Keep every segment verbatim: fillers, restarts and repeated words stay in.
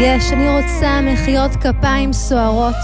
יש, אני רוצה מחיאות כפיים סוערות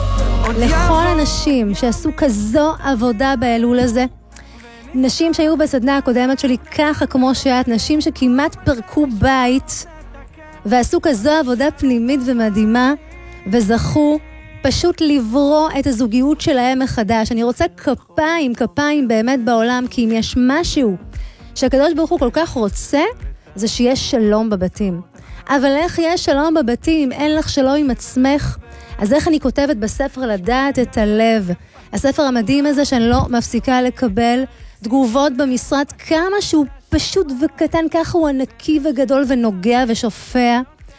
לכל אנשים שעשו כזו עבודה באלול הזה. נשים שהיו בסדנה הקודמת שלי ככה כמו שאת, נשים שכמעט פרקו בית ועשו כזו עבודה פנימית ומדהימה וזכו פשוט לברוא את הזוגיות שלהם מחדש. אני רוצה כפיים, כפיים באמת בעולם, כי אם יש משהו שהקדוש ברוך הוא כל כך רוצה, זה שיש שלום בבתים. אבל איך יש שלום בבתים אם אין לך שלום עם עצמך? אז איך אני כותבת בספר לדעת את הלב? הספר המדהים הזה שאני לא מפסיקה לקבל תגובות במשרד, כמה שהוא פשוט וקטן, ככה הוא ענקי וגדול ונוגע ושופע.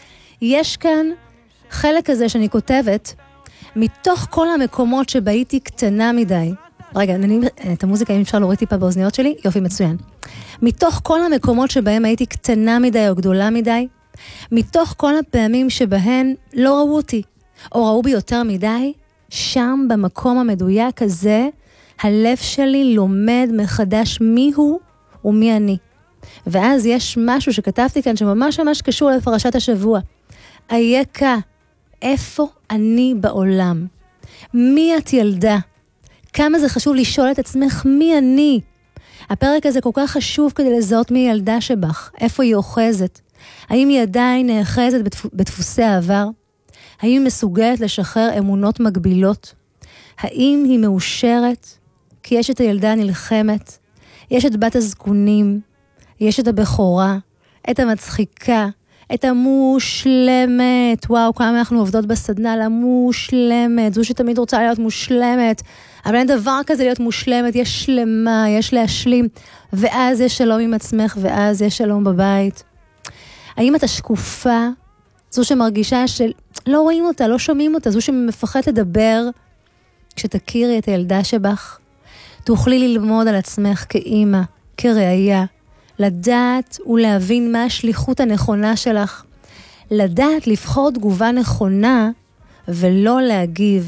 יש כאן חלק הזה שאני כותבת, מתוך כל המקומות שבהייתי קטנה מדי. רגע, אני, את המוזיקה אם אפשר להוריד טיפה באוזניות שלי, יופי מצוין. מתוך כל המקומות שבהם הייתי קטנה מדי או גדולה מדי, מתוך כל הפעמים שבהן לא ראו אותי, או ראו בי יותר מדי, שם במקום המדויק הזה, הלב שלי לומד מחדש מי הוא ומי אני. ואז יש משהו שכתבתי כאן שממש ממש קשור לפרשת השבוע. אייכה, איפה אני בעולם? מי את ילדה? כמה זה חשוב לשאול את עצמך מי אני? הפרק הזה כל כך חשוב כדי לזהות מי ילדה שבך, איפה היא אוחזת. האם היא עדיין נאחזת בדפ... בדפוסי העבר? האם היא מסוגלת לשחרר אמונות מגבילות? האם היא מאושרת? כי יש את הילדה הנלחמת, יש את בת הזקונים, יש את הבכורה, את המצחיקה, את המושלמת. וואו, כמה אנחנו עובדות בסדנה למושלמת, זו שתמיד רוצה להיות מושלמת, אבל אין דבר כזה להיות מושלמת, יש שלמה, יש להשלים, ואז יש שלום עם עצמך, ואז יש שלום בבית. האם אתה שקופה? זו שמרגישה שלא רואים אותה, לא שומעים אותה, זו שמפחדת לדבר? כשתכירי את הילדה שבך, תוכלי ללמוד על עצמך כאימא, כראיה, לדעת ולהבין מה השליחות הנכונה שלך, לדעת לבחור תגובה נכונה ולא להגיב